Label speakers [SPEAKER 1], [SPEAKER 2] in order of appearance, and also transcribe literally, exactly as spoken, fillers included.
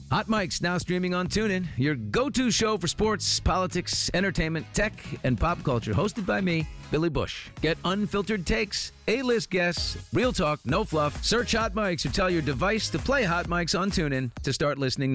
[SPEAKER 1] Hot Mike's now streaming on TuneIn, your go-to show for sports, politics, entertainment, tech, and pop culture. Hosted by me, Billy Bush. Get unfiltered takes, A-list guests, real talk, no fluff. Search Hot Mike's or tell your device to play Hot Mike's on TuneIn to start listening now.